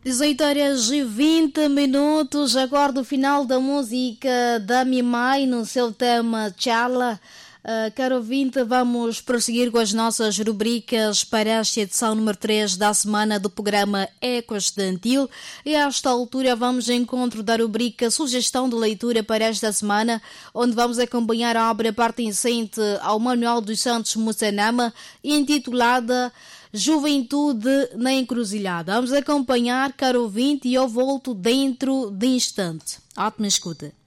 18h20, agora do final da música da Mimai no seu tema Chala. Caro ouvinte, vamos prosseguir com as nossas rubricas para esta edição número 3 da semana do programa Eco Estudantil. E a esta altura vamos ao encontro da rubrica Sugestão de Leitura para esta semana, onde vamos acompanhar a obra pertencente ao Manuel dos Santos Moçanama, intitulada Juventude na Encruzilhada. Vamos acompanhar, caro ouvinte, e eu volto dentro de instante. Ótima escuta.